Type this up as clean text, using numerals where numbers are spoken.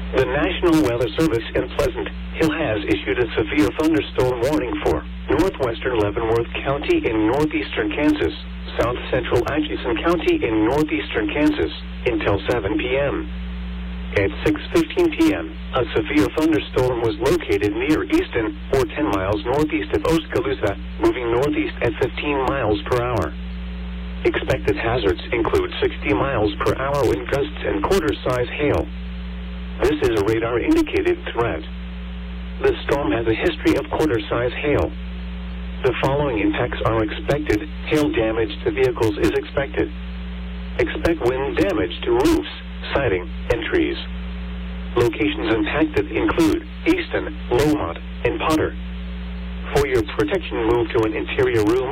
The National Weather Service in Pleasant Hill has issued a severe thunderstorm warning for northwestern Leavenworth County in northeastern Kansas, south central Atchison County in northeastern Kansas, until 7 p.m. At 6:15 p.m., a severe thunderstorm was located near Easton, or 10 miles northeast of Oskaloosa, moving northeast at 15 miles per hour. Expected hazards include 60 miles per hour wind gusts and quarter-size hail. This is a radar-indicated threat. The storm has a history of quarter-size hail. The following impacts are expected. Hail damage to vehicles is expected. Expect wind damage to roofs, siding, and trees. Locations impacted include Easton, Lomont, and Potter. For your protection, move to an interior room